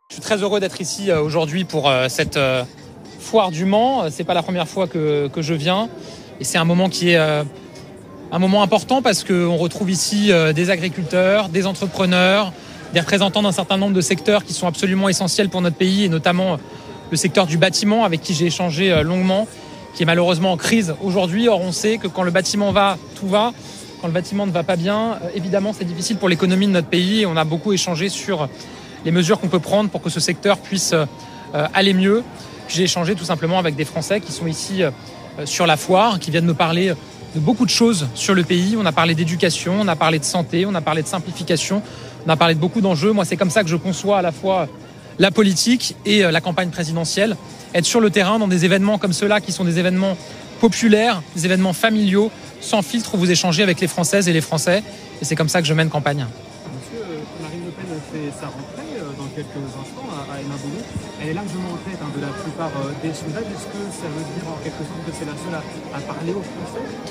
Je suis très heureux d'être ici aujourd'hui pour cette foire du Mans. C'est pas la première fois que je viens et c'est un moment qui est un moment important parce qu'on retrouve ici des agriculteurs, des entrepreneurs, des représentants d'un certain nombre de secteurs qui sont absolument essentiels pour notre pays et notamment le secteur du bâtiment avec qui j'ai échangé longuement, qui est malheureusement en crise aujourd'hui. Or, on sait que quand le bâtiment va, tout va. Quand le bâtiment ne va pas bien, évidemment, c'est difficile pour l'économie de notre pays. Et on a beaucoup échangé sur les mesures qu'on peut prendre pour que ce secteur puisse aller mieux. J'ai échangé tout simplement avec des Français qui sont ici sur la foire, qui viennent me parler de beaucoup de choses sur le pays. On a parlé d'éducation, on a parlé de santé, on a parlé de simplification, on a parlé de beaucoup d'enjeux. Moi, c'est comme ça que je conçois à la fois la politique et la campagne présidentielle. Être sur le terrain dans des événements comme ceux-là, qui sont des événements populaires, des événements familiaux, sans filtre, où vous échangez avec les Françaises et les Français. Et c'est comme ça que je mène campagne. Monsieur, Marine Le Pen fait sa rentrée dans quelques instants à Hénin-Beaumont. Elle est largement en tête de la plupart des sondages. Est-ce que ça veut dire en quelque sorte que c'est la seule à parler aux Français ?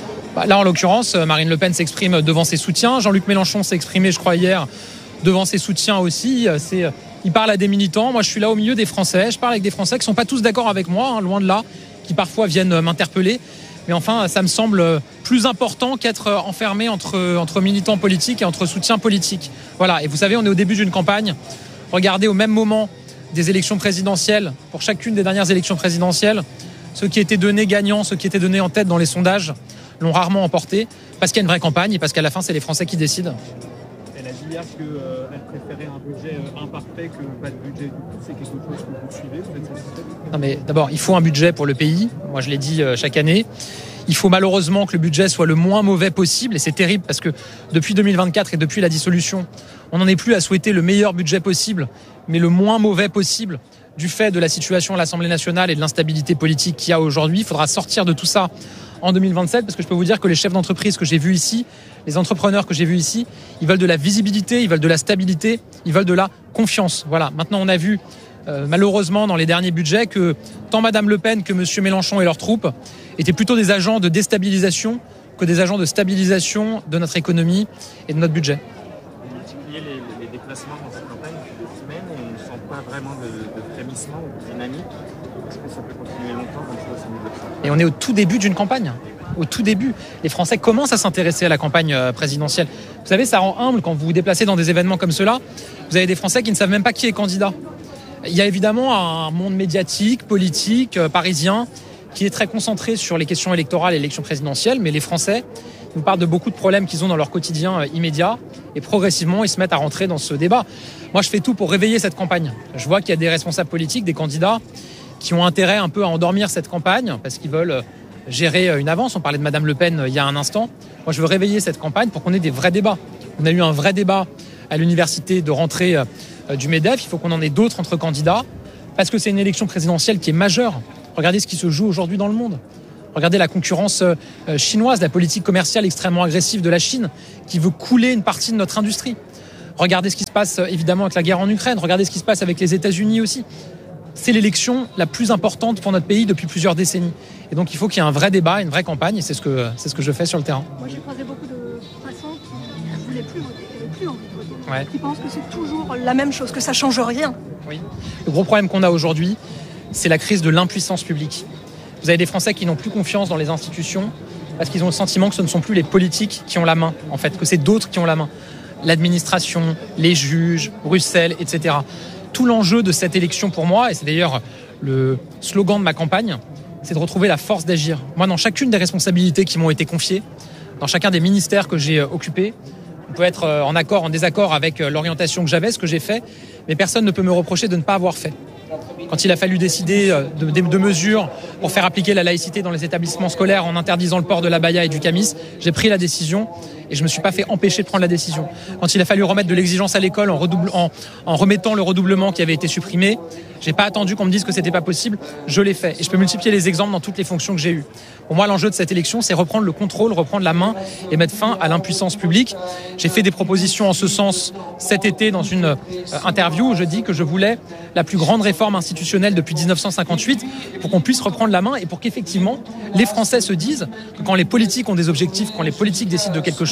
Là, en l'occurrence, Marine Le Pen s'exprime devant ses soutiens. Jean-Luc Mélenchon s'est exprimé, je crois, hier, devant ses soutiens aussi. Il parle à des militants. Moi, je suis là au milieu des Français. Je parle avec des Français qui ne sont pas tous d'accord avec moi, loin de là, qui parfois viennent m'interpeller. Mais enfin, ça me semble plus important qu'être enfermé entre militants politiques et entre soutiens politiques. Voilà. Et vous savez, on est au début d'une campagne. Regardez au même moment des élections présidentielles, pour chacune des dernières élections présidentielles, ceux qui étaient donnés gagnants, ceux qui étaient donnés en tête dans les sondages, l'ont rarement emporté, parce qu'il y a une vraie campagne et parce qu'à la fin, c'est les Français qui décident. Elle a dit hier qu'elle préférait un budget imparfait que pas de budget du tout. C'est quelque chose que vous suivez, vous êtes satisfait ? Non mais d'abord, il faut un budget pour le pays. Moi, je l'ai dit chaque année. Il faut malheureusement que le budget soit le moins mauvais possible. Et c'est terrible parce que depuis 2024 et depuis la dissolution, on n'en est plus à souhaiter le meilleur budget possible, mais le moins mauvais possible du fait de la situation à l'Assemblée nationale et de l'instabilité politique qu'il y a aujourd'hui. Il faudra sortir de tout ça en 2027 parce que je peux vous dire que les chefs d'entreprise que j'ai vus ici, les entrepreneurs que j'ai vus ici, ils veulent de la visibilité, ils veulent de la stabilité, ils veulent de la confiance. Voilà. Maintenant, on a vu malheureusement dans les derniers budgets que tant Madame Le Pen que Monsieur Mélenchon et leurs troupes étaient plutôt des agents de déstabilisation que des agents de stabilisation de notre économie et de notre budget. Vous multipliez les déplacements dans cette campagne depuis 2 semaines et on ne sent pas vraiment de frémissement ou de dynamique. Est-ce que ça peut continuer longtemps comme chose au niveau de ça ? Et on est au tout début d'une campagne. Au tout début. Les Français commencent à s'intéresser à la campagne présidentielle. Vous savez, ça rend humble quand vous vous déplacez dans des événements comme ceux-là. Vous avez des Français qui ne savent même pas qui est candidat. Il y a évidemment un monde médiatique, politique, parisien, qui est très concentré sur les questions électorales et l'élection présidentielle, mais les Français nous parlent de beaucoup de problèmes qu'ils ont dans leur quotidien immédiat, et progressivement, ils se mettent à rentrer dans ce débat. Moi, je fais tout pour réveiller cette campagne. Je vois qu'il y a des responsables politiques, des candidats, qui ont intérêt un peu à endormir cette campagne, parce qu'ils veulent gérer une avance. On parlait de Madame Le Pen il y a un instant. Moi, je veux réveiller cette campagne pour qu'on ait des vrais débats. On a eu un vrai débat à l'université de rentrée du MEDEF. Il faut qu'on en ait d'autres entre candidats, parce que c'est une élection présidentielle qui est majeure. Regardez ce qui se joue aujourd'hui dans le monde. Regardez la concurrence chinoise, la politique commerciale extrêmement agressive de la Chine, qui veut couler une partie de notre industrie. Regardez ce qui se passe évidemment avec la guerre en Ukraine. Regardez ce qui se passe avec les États-Unis aussi. C'est l'élection la plus importante pour notre pays depuis plusieurs décennies. Et donc il faut qu'il y ait un vrai débat, une vraie campagne, et c'est ce que je fais sur le terrain. Moi, j'ai croisé beaucoup de passants qui ne voulaient plus voter, qui n'avaient plus envie de voter. Ouais. Qui pensent que c'est toujours la même chose, que ça ne change rien. Oui. Le gros problème qu'on a aujourd'hui, c'est la crise de l'impuissance publique. Vous avez des Français qui n'ont plus confiance dans les institutions parce qu'ils ont le sentiment que ce ne sont plus les politiques qui ont la main, en fait, que c'est d'autres qui ont la main. L'administration, les juges, Bruxelles, etc. Tout l'enjeu de cette élection pour moi, et c'est d'ailleurs le slogan de ma campagne, c'est de retrouver la force d'agir. Moi, dans chacune des responsabilités qui m'ont été confiées, dans chacun des ministères que j'ai occupés, on peut être en accord, en désaccord avec l'orientation que j'avais, ce que j'ai fait, mais personne ne peut me reprocher de ne pas avoir fait. Quand il a fallu décider de mesures pour faire appliquer la laïcité dans les établissements scolaires en interdisant le port de l'abaya et du camis, j'ai pris la décision et je ne me suis pas fait empêcher de prendre la décision. Quand il a fallu remettre de l'exigence à l'école en remettant le redoublement qui avait été supprimé, j'ai pas attendu qu'on me dise que c'était pas possible, je l'ai fait. Et je peux multiplier les exemples dans toutes les fonctions que j'ai eues. Pour moi, l'enjeu de cette élection, c'est reprendre le contrôle, reprendre la main et mettre fin à l'impuissance publique. J'ai fait des propositions en ce sens cet été dans une interview où je dis que je voulais la plus grande réforme institutionnelle depuis 1958 pour qu'on puisse reprendre la main et pour qu'effectivement les Français se disent que quand les politiques ont des objectifs, quand les politiques décident de quelque chose,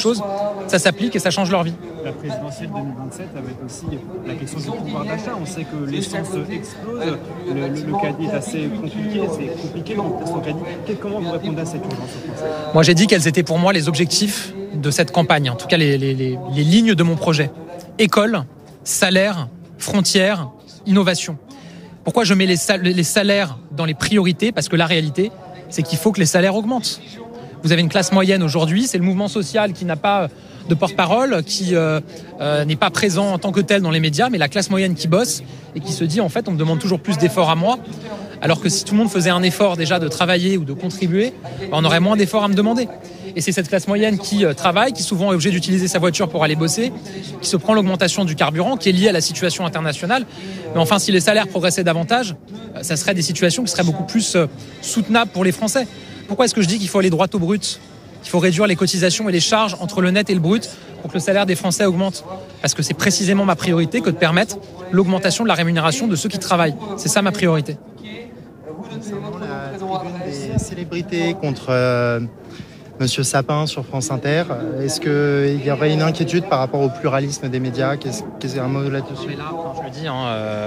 chose, ça s'applique et ça change leur vie. La présidentielle 2027 avec aussi la question du pouvoir d'achat. On sait que l'essence explose, le caddie est assez compliqué, c'est compliqué de remplir son caddie. Comment vous répondez à cette urgence aux Français ? Moi, j'ai dit quels étaient pour moi les objectifs de cette campagne, en tout cas les lignes de mon projet. École, salaire, frontières, innovation. Pourquoi je mets les salaires dans les priorités ? Parce que la réalité, c'est qu'il faut que les salaires augmentent. Vous avez une classe moyenne aujourd'hui, c'est le mouvement social qui n'a pas de porte-parole, qui n'est pas présent en tant que tel dans les médias, mais la classe moyenne qui bosse et qui se dit en fait on me demande toujours plus d'efforts à moi, alors que si tout le monde faisait un effort déjà de travailler ou de contribuer, on aurait moins d'efforts à me demander. Et c'est cette classe moyenne qui travaille, qui souvent est obligée d'utiliser sa voiture pour aller bosser, qui se prend l'augmentation du carburant, qui est liée à la situation internationale. Mais enfin, si les salaires progressaient davantage, ça serait des situations qui seraient beaucoup plus soutenables pour les Français. Pourquoi est-ce que je dis qu'il faut aller droit au brut ? Qu'il faut réduire les cotisations et les charges entre le net et le brut pour que le salaire des Français augmente ? Parce que c'est précisément ma priorité que de permettre l'augmentation de la rémunération de ceux qui travaillent. C'est ça ma priorité. Concernant la tribune des célébrités contre Monsieur Sapin sur France Inter, est-ce qu'il y aurait une inquiétude par rapport au pluralisme des médias ? Qu'est-ce un mot là-dessus ? Mais là, je le dis,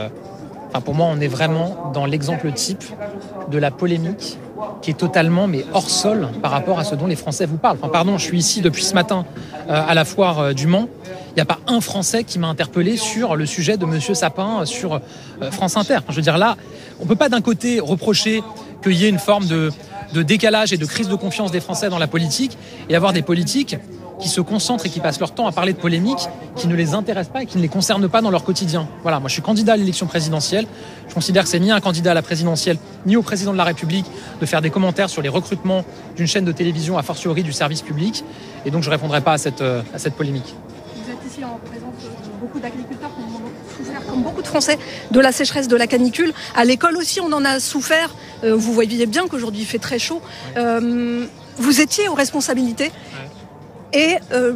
pour moi, on est vraiment dans l'exemple type de la polémique qui est totalement hors sol par rapport à ce dont les Français vous parlent. Je suis ici depuis ce matin à la foire du Mans. Il n'y a pas un Français qui m'a interpellé sur le sujet de Monsieur Sapin sur France Inter. Je veux dire, là, on ne peut pas d'un côté reprocher qu'il y ait une forme de décalage et de crise de confiance des Français dans la politique et avoir des politiques qui se concentrent et qui passent leur temps à parler de polémiques qui ne les intéressent pas et qui ne les concernent pas dans leur quotidien. Voilà, moi je suis candidat à l'élection présidentielle. Je considère que c'est ni un candidat à la présidentielle, ni au président de la République de faire des commentaires sur les recrutements d'une chaîne de télévision, a fortiori du service public. Et donc je ne répondrai pas à cette polémique. Vous êtes ici en présence de beaucoup d'agriculteurs qui ont souffert, comme beaucoup de Français, de la sécheresse, de la canicule. À l'école aussi, on en a souffert. Vous voyez bien qu'aujourd'hui il fait très chaud. Vous étiez aux responsabilités. Et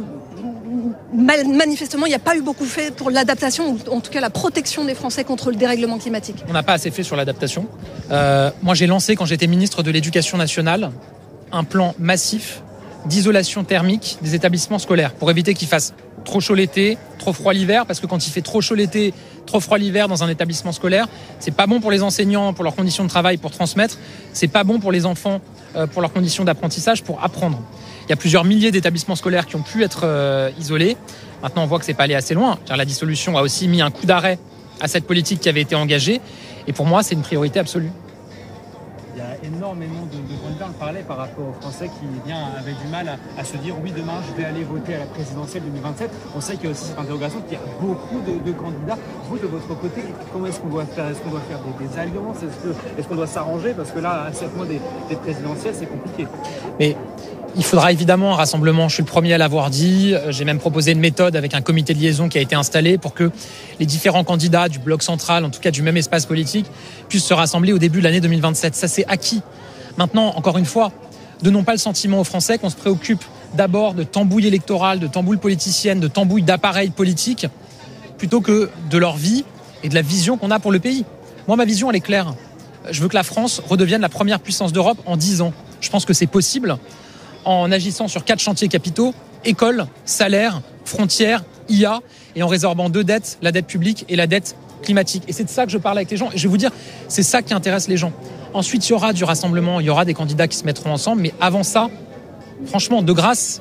manifestement, il n'y a pas eu beaucoup fait pour l'adaptation, ou en tout cas la protection des Français contre le dérèglement climatique. On n'a pas assez fait sur l'adaptation. Moi, j'ai lancé, quand j'étais ministre de l'Éducation nationale, un plan massif d'isolation thermique des établissements scolaires pour éviter qu'il fasse trop chaud l'été, trop froid l'hiver, parce que quand il fait trop chaud l'été, trop froid l'hiver dans un établissement scolaire, c'est pas bon pour les enseignants, pour leurs conditions de travail, pour transmettre, c'est pas bon pour les enfants, pour leurs conditions d'apprentissage, pour apprendre. Il y a plusieurs milliers d'établissements scolaires qui ont pu être isolés. Maintenant, on voit que c'est pas allé assez loin. La dissolution a aussi mis un coup d'arrêt à cette politique qui avait été engagée. Et pour moi, c'est une priorité absolue. Il y a énormément de candidats, on parlait par rapport aux Français qui avaient du mal à se dire oui, demain je vais aller voter à la présidentielle 2027. On sait qu'il y a aussi cette interrogation qu'il y a beaucoup de candidats. Vous, de votre côté, comment est-ce qu'on doit faire ? Est-ce qu'on doit faire des alliances ? Est-ce qu'on doit s'arranger ? Parce que là, à 7 mois des présidentielles, c'est compliqué. Mais il faudra évidemment un rassemblement, je suis le premier à l'avoir dit. J'ai même proposé une méthode avec un comité de liaison qui a été installé pour que les différents candidats du bloc central, en tout cas du même espace politique, puissent se rassembler au début de l'année 2027. Ça, c'est acquis. Maintenant, encore une fois, donnons pas le sentiment aux Français qu'on se préoccupe d'abord de tambouille électorale, de tambouille politicienne, de tambouille d'appareils politiques, plutôt que de leur vie et de la vision qu'on a pour le pays. Moi, ma vision, elle est claire. Je veux que la France redevienne la première puissance d'Europe en 10 ans. Je pense que c'est possible en agissant sur 4 chantiers capitaux, école, salaire, frontières, IA, et en résorbant 2 dettes, la dette publique et la dette climatique. Et c'est de ça que je parle avec les gens. Et je vais vous dire, c'est ça qui intéresse les gens. Ensuite, il y aura du rassemblement, il y aura des candidats qui se mettront ensemble. Mais avant ça, franchement, de grâce,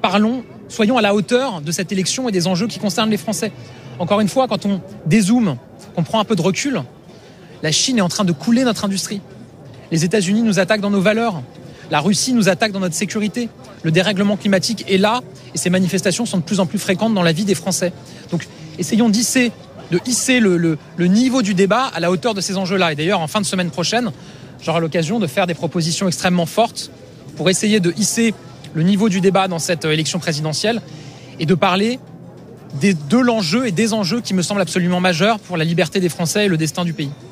soyons à la hauteur de cette élection et des enjeux qui concernent les Français. Encore une fois, quand on dézoome, qu'on prend un peu de recul, la Chine est en train de couler notre industrie. Les États-Unis nous attaquent dans nos valeurs. La Russie nous attaque dans notre sécurité. Le dérèglement climatique est là et ces manifestations sont de plus en plus fréquentes dans la vie des Français. Donc, essayons de hisser le niveau du débat à la hauteur de ces enjeux-là. Et d'ailleurs, en fin de semaine prochaine, j'aurai l'occasion de faire des propositions extrêmement fortes pour essayer de hisser le niveau du débat dans cette élection présidentielle et de parler de l'enjeu et des enjeux qui me semblent absolument majeurs pour la liberté des Français et le destin du pays.